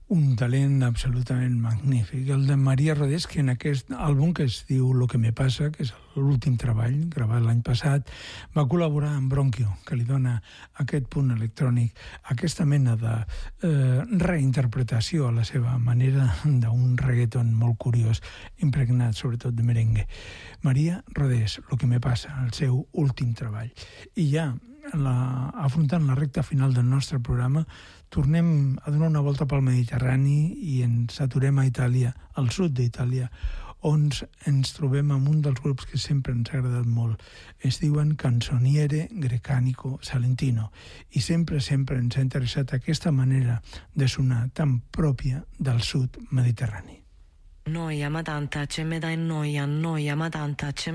un talent absolutament magnífic. El de Maria Rodés, que en aquest àlbum que es diu Lo que me pasa, que és l'últim treball, gravat l'any passat, va col·laborar amb Bronquio, que li dona aquest punt electrònic, aquesta mena de reinterpretació a la seva manera d'un reggaeton molt curiós, impregnat sobretot de merengue. Maria Rodés, Lo que me pasa, el seu últim treball. I ja, afrontant la recta final del nostre programa, tornem a donar una volta pel Mediterrani i ens aturem a Itàlia, al sud d'Itàlia, on ens trobem amb un dels grups que sempre ens ha agradat molt. Es diuen Canzoniere Grecanico Salentino i sempre ens ha interessat aquesta manera de sonar tan pròpia del sud mediterrani. Noia, ma tanta, ce me dai noia, ma tanta, ce